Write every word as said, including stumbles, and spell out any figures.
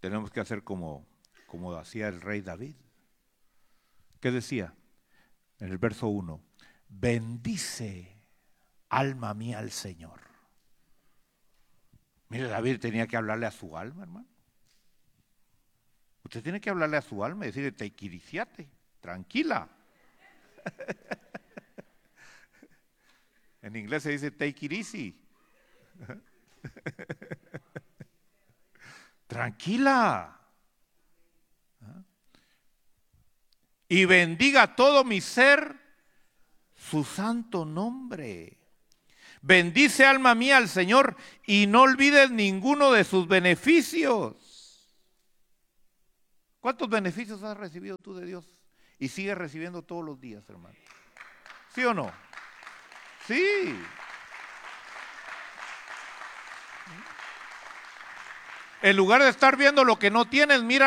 tenemos que hacer como, como hacía el rey David. ¿Qué decía? En el verso uno, bendice alma mía al Señor. Mire, David tenía que hablarle a su alma, hermano. Usted tiene que hablarle a su alma y decirle, tequiriciate, tranquila. En inglés se dice take it easy. Tranquila. Y bendiga todo mi ser su santo nombre. Bendice alma mía al Señor y no olvides ninguno de sus beneficios. ¿Cuántos beneficios has recibido tú de Dios? Y sigues recibiendo todos los días, hermano. ¿Sí o no? Sí. En lugar de estar viendo lo que no tienes, mira